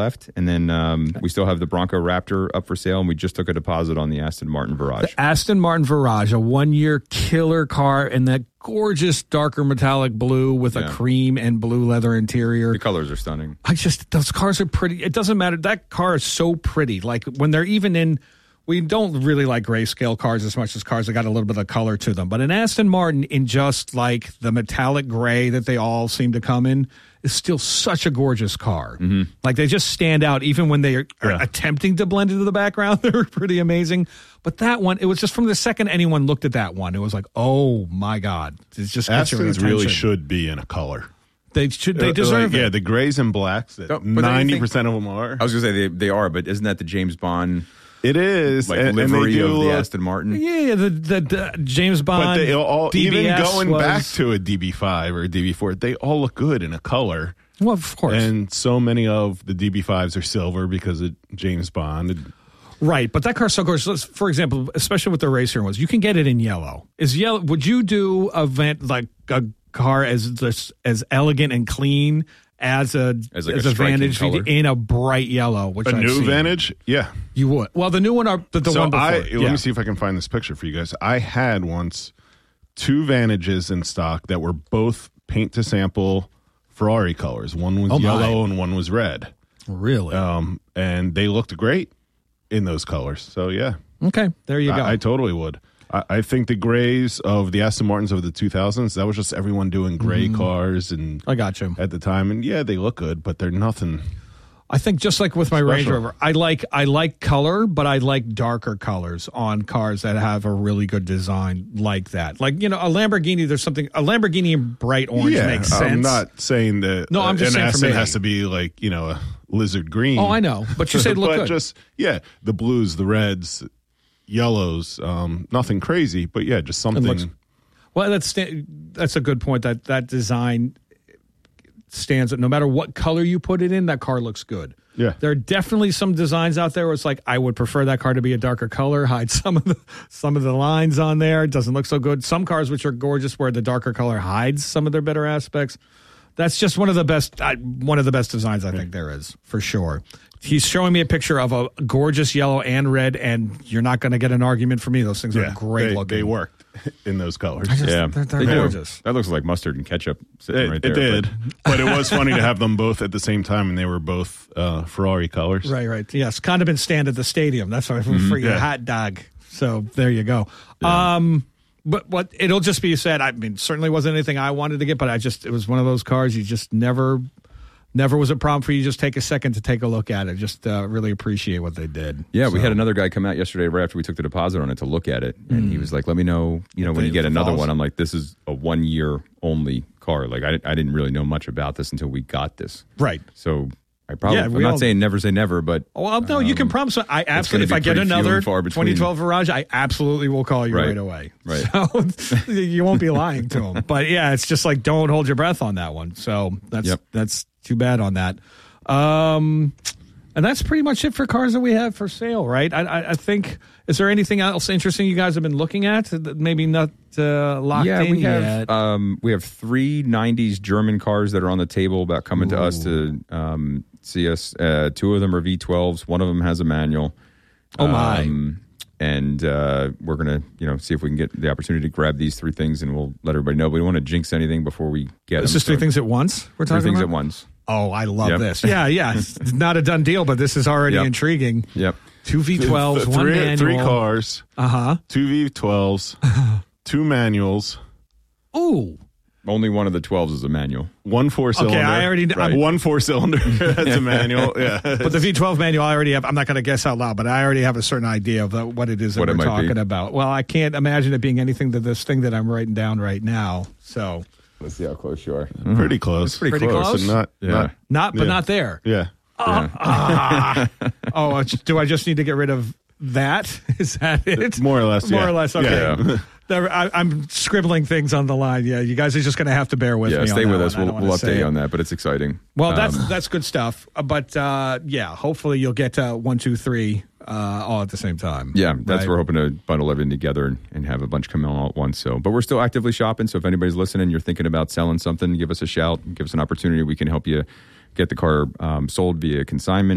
left, and then we still have the Bronco Raptor up for sale, and we just took a deposit on the Aston Martin Virage. The Aston Martin Virage, a 1-year killer car in that gorgeous darker metallic blue with a cream and blue leather interior. The colors are stunning. Those cars are pretty. It doesn't matter. That car is so pretty. Like when they're even in, we don't really like grayscale cars as much as cars that got a little bit of color to them. But an Aston Martin in just like the metallic gray that they all seem to come in is still such a gorgeous car. Mm-hmm. Like they just stand out even when they are attempting to blend into the background. They're pretty amazing. But that one, it was just from the second anyone looked at that one, it was like, oh my God. It's just Astons really should be in a color. They should. They deserve it. Yeah, the grays and blacks that 90% of them are. I was going to say they are, but isn't that the James Bond? It is, like livery of the Aston Martin. Yeah, the James Bond. But they all, DBS even going back to a DB5 or a DB4, they all look good in a color. Well, of course. And so many of the DB5s are silver because of James Bond. Right, but that car's so gorgeous. For example, especially with the racer ones, you can get it in yellow. Is yellow? Would you do a car as elegant and clean as a Vantage in a bright yellow? Which a new Vantage, yeah, you would. Well, the new one are the one before. Let me see if I can find this picture for you guys. I had once 2 Vantages in stock that were both paint to sample Ferrari colors. One was yellow and one was red. Really? And they looked great in those colors. So yeah. Okay, there you go. I totally would. I think the grays of the Aston Martins of the 2000s, that was just everyone doing gray cars. And I got you. At the time. And yeah, they look good, but they're nothing. I think just like with my special. Range Rover, I like color, but I like darker colors on cars that have a really good design like that. Like, a Lamborghini, a Lamborghini in bright orange makes sense. I'm not saying that no, I'm just saying Aston has to be like, a lizard green. Oh, I know. But you said look but good. Just, the blues, the reds, yellows, nothing crazy, but just something. Well, that's a good point. That design stands up. No matter what color you put it in, that car looks good. Yeah, there are definitely some designs out there where it's like I would prefer that car to be a darker color, hide some of the lines on there. It doesn't look so good. Some cars which are gorgeous where the darker color hides some of their better aspects. That's just one of the best designs I think there is, for sure. He's showing me a picture of a gorgeous yellow and red, and you're not going to get an argument from me. Those things are great looking. They worked in those colors. They're gorgeous. That looks like mustard and ketchup sitting right there. It did, but it was funny to have them both at the same time, and they were both Ferrari colors. Right. Yes, condiment stand at the stadium. That's why freaking hot dog. So there you go. Yeah. But what it'll just be said. I mean, certainly wasn't anything I wanted to get, but it was one of those cars you just never was a problem for you. Just take a second to take a look at it. Just really appreciate what they did. Yeah, we had another guy come out yesterday right after we took the deposit on it to look at it, and he was like, "Let me know, when you get another one." I'm like, "This is a 1-year only car. Like, I didn't really know much about this until we got this." Right. So I probably I'm not saying never say never, but no, you can promise. I absolutely, if I get another 2012 Virage, I absolutely will call you right away. Right. So you won't be lying to him. But yeah, it's just like don't hold your breath on that one. So that's too bad on that. And that's pretty much it for cars that we have for sale, right? I think, is there anything else interesting you guys have been looking at that maybe not locked in yet? We have 3 90s German cars that are on the table about coming to us to see us. 2 of them are V12s. One of them has a manual. Oh, my. And we're going to, see if we can get the opportunity to grab these 3 things, and we'll let everybody know. We don't want to jinx anything before we get them. It's just 3 things at once we're talking 3 things about? at once. Oh, I love this. Yeah. It's not a done deal, but this is already intriguing. Yep. 2 V12s, 1 manual. 3 cars. 2 V12s, 2 manuals. Ooh. Only one of the 12s is a manual. 1 4-cylinder. Okay, I already... Right. 1 4-cylinder. That's a manual. Yeah. But the V12 manual, I already have... I'm not going to guess out loud, but I already have a certain idea of what it is that we're talking about. Well, I can't imagine it being anything to this thing that I'm writing down right now. So... Let's see how close you are. Pretty close. It's pretty close. But not there. Yeah. Do I just need to get rid of that? Is that it? More or less. More or less. Okay. Yeah. I'm scribbling things on the line. Yeah, you guys are just going to have to bear with me. Stay with us. We'll update you on that, but it's exciting. Well, that's good stuff. But hopefully you'll get 1, 2, 3 all at the same time. Yeah, that's we're hoping to bundle everything together and have a bunch come in all at once. So, but we're still actively shopping. So if anybody's listening, you're thinking about selling something, give us a shout. Give us an opportunity. We can help you get the car sold via consignment.